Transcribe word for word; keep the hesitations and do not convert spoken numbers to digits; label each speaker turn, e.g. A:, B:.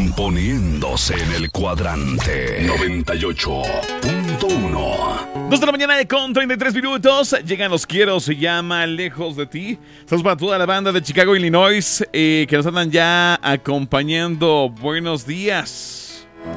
A: poniéndose en el cuadrante noventa y ocho punto uno.
B: Dos de la mañana con treinta y tres minutos. Llegan los quiero, se llama Lejos de ti. Saludos para toda la banda de Chicago, Illinois, eh, que nos andan ya acompañando. Buenos días.